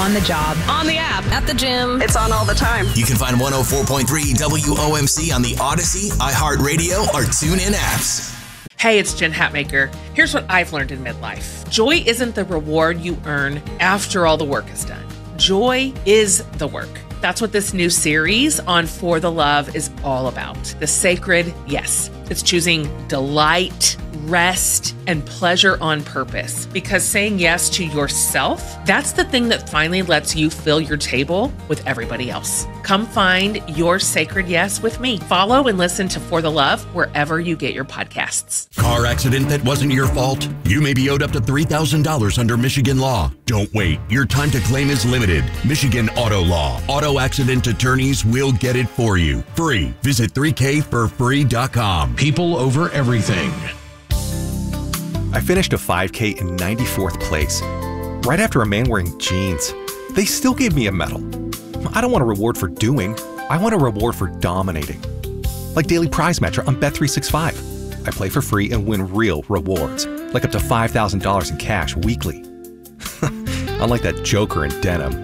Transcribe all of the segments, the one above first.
on the job, on the app, at the gym. It's on all the time. You can find 104.3 WOMC on the Odyssey, iHeartRadio, or TuneIn apps. Hey, it's Jen Hatmaker. Here's what I've learned in midlife. Joy isn't the reward you earn after all the work is done. Joy is the work. That's what this new series on For the Love is all about. The sacred yes. It's choosing delight, rest, and pleasure on purpose. Because saying yes to yourself, that's the thing that finally lets you fill your table with everybody else. Come find your sacred yes with me. Follow and listen to For the Love wherever you get your podcasts. Car accident that wasn't your fault? You may be owed up to $3,000 under Michigan law. Don't wait. Your time to claim is limited. Michigan Auto Law. Auto accident attorneys will get it for you. Free. Visit 3kforfree.com. People over everything. I finished a 5K in 94th place, right after a man wearing jeans. They still gave me a medal. I don't want a reward for doing. I want a reward for dominating. Like Daily Prize Match on Bet365. I play for free and win real rewards, like up to $5,000 in cash weekly. Unlike that joker in denim.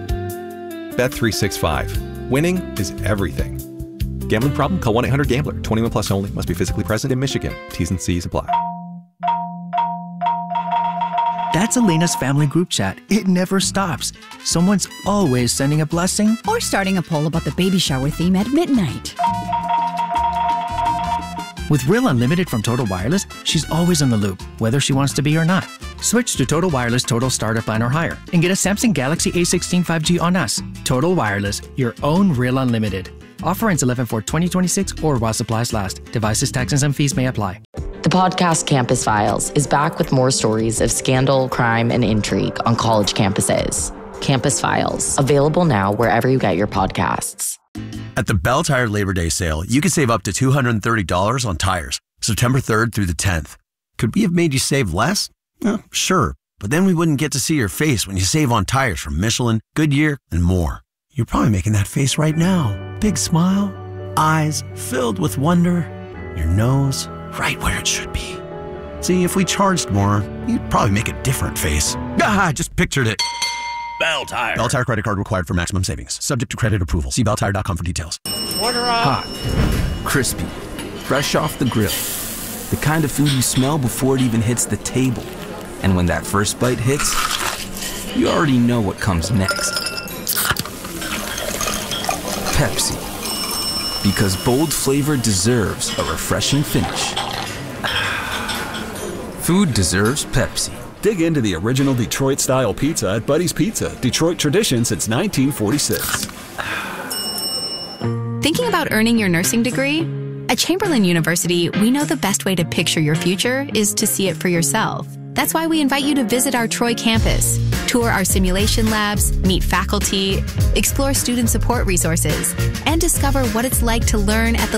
Bet365. Winning is everything. Gambling problem? Call 1-800-GAMBLER. 21 plus only. Must be physically present in Michigan. T's and C's apply. That's Elena's family group chat. It never stops. Someone's always sending a blessing or starting a poll about the baby shower theme at midnight. With Real Unlimited from Total Wireless, she's always in the loop, whether she wants to be or not. Switch to Total Wireless Total Starter Plan or higher and get a Samsung Galaxy A16 5G on us. Total Wireless, your own Real Unlimited. Offer ends 11/4/2026 or while supplies last. Devices, taxes, and fees may apply. The podcast Campus Files is back with more stories of scandal, crime, and intrigue on college campuses. Campus Files, available now wherever you get your podcasts. At the Bell Tire Labor Day sale, you can save up to $230 on tires, September 3rd through the 10th. Could we have made you save less? Sure, but then we wouldn't get to see your face when you save on tires from Michelin, Goodyear, and more. You're probably making that face right now. Big smile, eyes filled with wonder, your nose right where it should be. See, if we charged more, you'd probably make a different face. I just pictured it. Bell Tire. Bell Tire credit card required for maximum savings. Subject to credit approval. See belltire.com for details. Order up. Hot, crispy, fresh off the grill. The kind of food you smell before it even hits the table. And when that first bite hits, you already know what comes next. Pepsi. Because bold flavor deserves a refreshing finish. Food deserves Pepsi. Dig into the original Detroit-style pizza at Buddy's Pizza. Detroit tradition since 1946. Thinking about earning your nursing degree? At Chamberlain University, we know the best way to picture your future is to see it for yourself. That's why we invite you to visit our Troy campus, tour our simulation labs, meet faculty, explore student support resources, and discover what it's like to learn at the